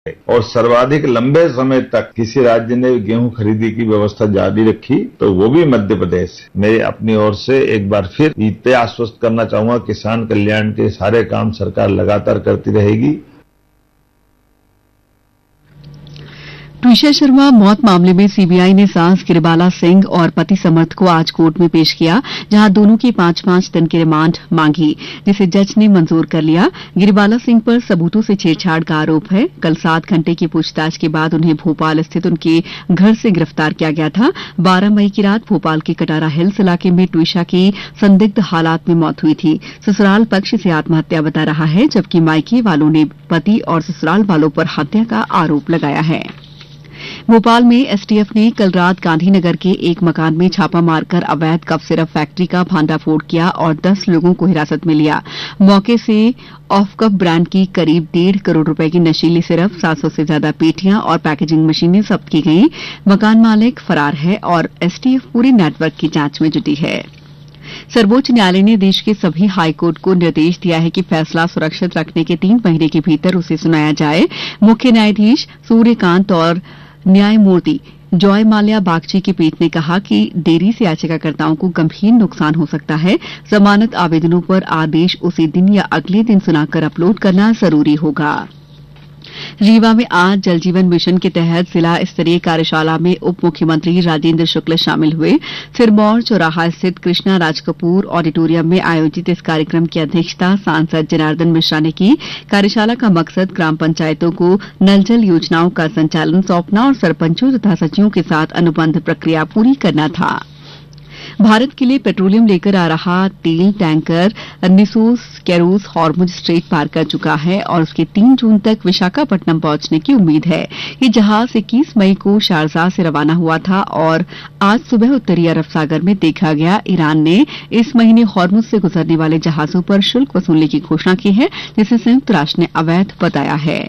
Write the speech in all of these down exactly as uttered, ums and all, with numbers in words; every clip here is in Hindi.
और सर्वाधिक लंबे समय तक किसी राज्य ने गेहूं खरीदी की व्यवस्था जारी रखी तो वो भी मध्य प्रदेश है। मैं अपनी ओर से एक बार फिर ये आश्वस्त करना चाहूंगा, किसान कल्याण के सारे काम सरकार लगातार करती रहेगी। ट्विशा शर्मा मौत मामले में सीबीआई ने सास गिरिबाला सिंह और पति समर्थ को आज कोर्ट में पेश किया, जहां दोनों की पांच पांच दिन की रिमांड मांगी, जिसे जज ने मंजूर कर लिया। गिरिबाला सिंह पर सबूतों से छेड़छाड़ का आरोप है। कल सात घंटे की पूछताछ के बाद उन्हें भोपाल स्थित उनके घर से गिरफ्तार किया गया था। बारह मई की रात भोपाल के कटारा हिल्स इलाके में ट्विशा की संदिग्ध हालात में मौत हुई थी। ससुराल पक्ष इसे आत्महत्या बता रहा है, जबकि मायके वालों ने पति और ससुराल वालों पर हत्या का आरोप लगाया है। भोपाल में एसटीएफ ने कल रात गांधीनगर के एक मकान में छापा मारकर अवैध कफ सिरप फैक्ट्री का भांडाफोड़ किया और दस लोगों को हिरासत में लिया। मौके से ऑफ कप ब्रांड की करीब डेढ़ करोड़ रुपए की नशीली सिरप, सात सौ से ज्यादा पेटियां और पैकेजिंग मशीनें जब्त की गई। मकान मालिक फरार है और एसटीएफ पूरे नेटवर्क की जांच में जुटी है। सर्वोच्च न्यायालय ने देश के सभी हाईकोर्ट को निर्देश दिया है कि फैसला सुरक्षित रखने के तीन महीने के भीतर उसे सुनाया जाए। मुख्य न्यायाधीश सूर्यकांत और न्यायमूर्ति जॉय माल्या बागची की पीठ ने कहा कि देरी से याचिकाकर्ताओं को गंभीर नुकसान हो सकता है। जमानत आवेदनों पर आदेश उसी दिन या अगले दिन सुनाकर अपलोड करना जरूरी होगा। रीवा में आज जल जीवन मिशन के तहत जिला स्तरीय कार्यशाला में उप मुख्यमंत्री राजेंद्र शुक्ल शामिल हुए। सिरमौर चौराहा स्थित कृष्णा राज कपूर ऑडिटोरियम में आयोजित इस कार्यक्रम की अध्यक्षता सांसद जनार्दन मिश्रा ने की। कार्यशाला का मकसद ग्राम पंचायतों को नल जल योजनाओं का संचालन सौंपना और सरपंचों तथा सचिवों के साथ अनुबंध प्रक्रिया पूरी करना था। भारत के लिए पेट्रोलियम लेकर आ रहा तेल टैंकर निसोस कैरोस हॉर्मुज स्ट्रेट पार कर चुका है और उसके तीन जून तक विशाखापट्टनम पहुंचने की उम्मीद है। ये जहाज इक्कीस मई को शारजाह से रवाना हुआ था और आज सुबह उत्तरी अरब सागर में देखा गया। ईरान ने इस महीने हॉर्मुज से गुजरने वाले जहाजों पर शुल्क वसूलने की घोषणा की है, जिसे संयुक्त राष्ट्र ने अवैध बताया है।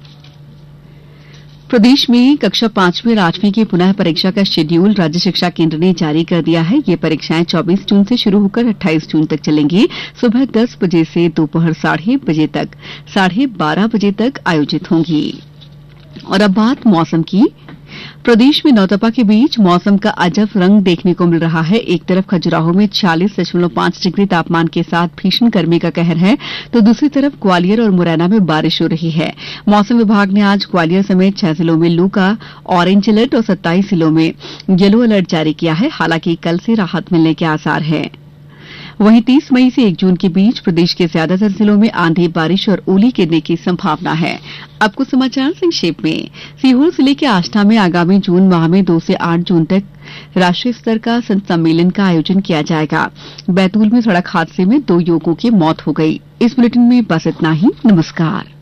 प्रदेश में कक्षा पांचवीं और आठवीं की पुनः परीक्षा का शेड्यूल राज्य शिक्षा केंद्र ने जारी कर दिया है। ये परीक्षाएं चौबीस जून से शुरू होकर अट्ठाईस जून तक चलेंगी। सुबह दस बजे से दोपहर साढ़े बजे तक साढ़े बारह बजे तक आयोजित होंगी। और अब बात मौसम की। प्रदेश में नौतपा के बीच मौसम का अजब रंग देखने को मिल रहा है। एक तरफ खजुराहो में छियालीस दशमलव पांच डिग्री तापमान के साथ भीषण गर्मी का कहर है, तो दूसरी तरफ ग्वालियर और मुरैना में बारिश हो रही है। मौसम विभाग ने आज ग्वालियर समेत छह जिलों में लू का ऑरेंज अलर्ट और सत्ताईस जिलों में येलो अलर्ट जारी किया है। हालांकि कल से राहत मिलने के आसार हैं। वहीं तीस मई से एक जून के बीच प्रदेश के ज्यादातर जिलों में आंधी, बारिश और ओली गिरने की संभावना है। अब कुछ समाचार संक्षेप में। सीहोर जिले के आष्टा में आगामी जून माह में दो से आठ जून तक राष्ट्रीय स्तर का संत सम्मेलन का आयोजन किया जाएगा। बैतूल में सड़क हादसे में दो युवकों की मौत हो गई। इस बुलेटिन में बस इतना ही। नमस्कार।